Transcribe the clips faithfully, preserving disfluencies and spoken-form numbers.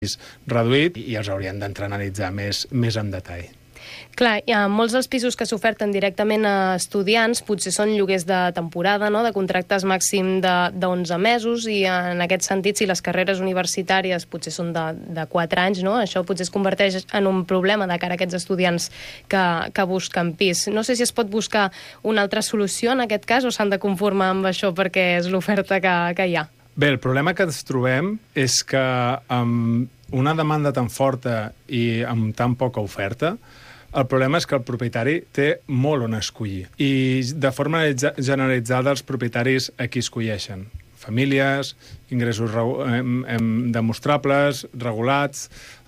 reduït i els haurien d'analitzar més, més en detall. Clar, hi ha molts dels pisos que s'oferten directament a estudiants, potser són lloguers de temporada, no?, de contractes màxim d'onze mesos, i en aquest sentit, si les carreres universitàries potser són de, de quatre anys, no?, això potser es converteix en un problema de cara a aquests estudiants que, que busquen pis. No sé si es pot buscar una altra solució en aquest cas o s'han de conformar amb això perquè és l'oferta que, que hi ha. Bé, el problema que ens trobem és que amb una demanda tan forta i amb tan poca oferta, el problema és que el propietari té molt on escollir. I de forma generalitzada els propietaris aquí escolleixen famílies, ingressos demostrables, regulats,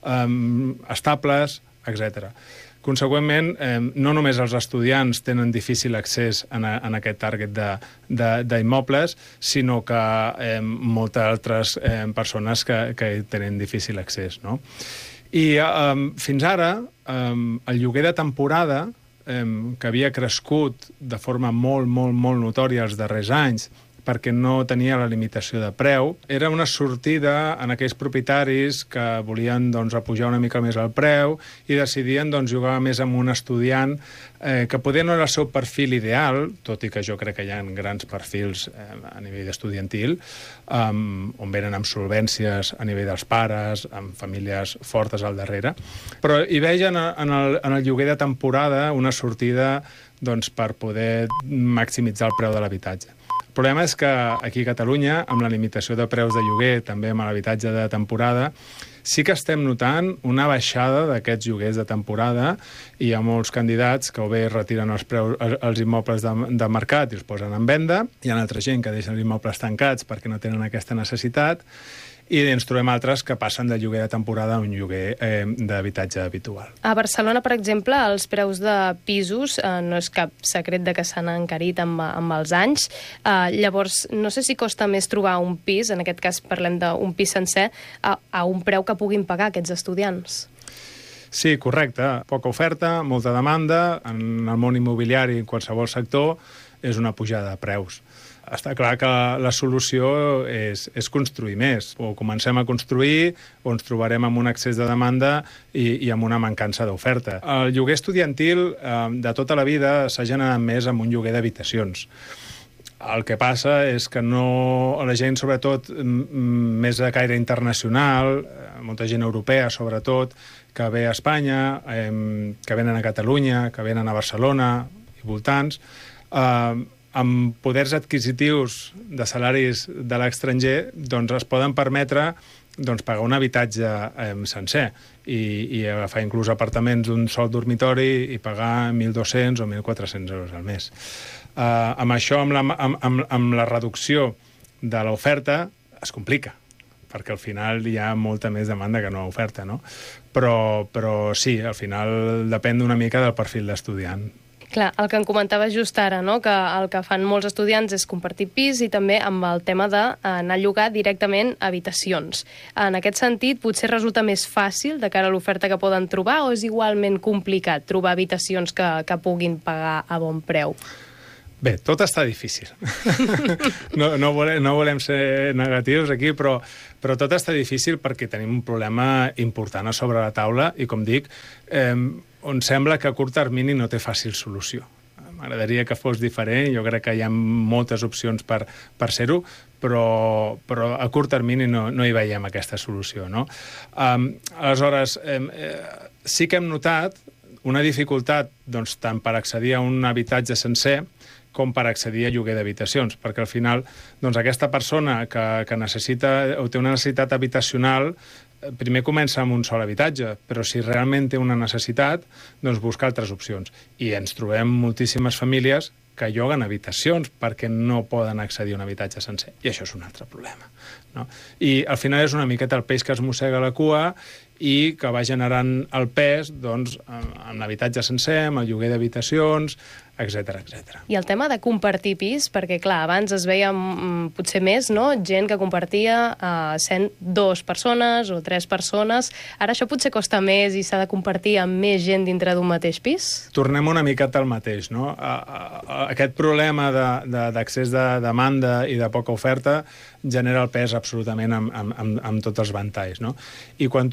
estables, etcètera. Consegüentment, eh, no només els estudiants tenen difícil accés en, a, en aquest target d'immobles, sinó que eh, moltes altres eh, persones que, que tenen difícil accés, no? I eh, fins ara, eh, el lloguer de temporada, eh, que havia crescut de forma molt, molt, molt notòria els darrers anys, perquè no tenia la limitació de preu, era una sortida en aquells propietaris que volien doncs, apujar una mica més el preu i decidien doncs, jugar més amb un estudiant eh, que poder no era el seu perfil ideal, tot i que jo crec que hi ha grans perfils eh, a nivell estudiantil, um, on venen amb solvències a nivell dels pares, amb famílies fortes al darrere, però hi veien en el, en el lloguer de temporada una sortida doncs, per poder maximitzar el preu de l'habitatge. El problema és que aquí a Catalunya, amb la limitació de preus de lloguer, també amb l'habitatge de temporada, sí que estem notant una baixada d'aquests lloguers de temporada i hi ha molts candidats que o bé retiren els, preus, els immobles de, de mercat i els posen en venda, hi ha altra gent que deixen els immobles tancats perquè no tenen aquesta necessitat, i ens trobem altres que passen de lloguer de temporada a un lloguer eh, d'habitatge habitual. A Barcelona, per exemple, els preus de pisos eh, no és cap secret de que s'han encarit amb, amb els anys. Eh, llavors, no sé si costa més trobar un pis, en aquest cas parlem d'un pis sencer, a, a un preu que puguin pagar aquests estudiants. Sí, correcte. Poca oferta, molta demanda. En el món immobiliari, en qualsevol sector, és una pujada de preus. Està clar que la solució és, és construir més. O comencem a construir o ens trobarem amb un excés de demanda i, i amb una mancança d'oferta. El lloguer estudiantil eh, de tota la vida s'ha generat més amb un lloguer d'habitacions. El que passa és que no, la gent, sobretot, més de caire internacional, molta gent europea, sobretot, que ve a Espanya, eh, que venen a Catalunya, que venen a Barcelona i voltants, eh, amb poders adquisitius de salaris de l'estranger, doncs es poden permetre doncs, pagar un habitatge eh, sencer i, i agafar inclús apartaments d'un sol dormitori i pagar mil dos-cents o mil quatre-cents euros al mes. Eh, amb això, amb la, amb, amb, amb la reducció de l'oferta, es complica, perquè al final hi ha molta més demanda que no oferta, no? Però, però sí, al final depèn una mica del perfil d'estudiant. Clar, el que em comentava just ara, no?, que el que fan molts estudiants és compartir pis i també amb el tema d'anar a llogar directament habitacions. En aquest sentit, potser resulta més fàcil de cara a l'oferta que poden trobar o és igualment complicat trobar habitacions que, que puguin pagar a bon preu? Bé, tot està difícil. no, no, volem, no volem ser negatius aquí, però, però tot està difícil perquè tenim un problema important a sobre la taula i, com dic, eh, on sembla que a curt termini no té fàcil solució. M'agradaria que fos diferent, jo crec que hi ha moltes opcions per, per ser-ho, però, però a curt termini no, no hi veiem aquesta solució, no? Um, aleshores, eh, sí que hem notat una dificultat doncs, tant per accedir a un habitatge sencer com per accedir a lloguer d'habitacions, perquè al final doncs, aquesta persona que, que necessita o té una necessitat habitacional primer comença amb un sol habitatge, però si realment té una necessitat, doncs busca altres opcions. I ens trobem moltíssimes famílies que lloguen habitacions perquè no poden accedir a un habitatge sencer. I això és un altre problema, no? I al final és una miqueta el peix que es mossega la cua i que va generant el pes doncs, en l'habitatge sencer, amb el lloguer d'habitacions, etcètera, etcètera. I el tema de compartir pis, perquè clar, abans es veia mm, potser més, no?, gent que compartia eh, sent dues persones o tres persones. Ara això potser costa més i s'ha de compartir amb més gent dintre d'un mateix pis? Tornem una miqueta al mateix, no? A, a, aquest problema d'accés de, de demanda i de poca oferta genera el pes absolutament amb, amb, amb, amb tots els ventalls, no? I quan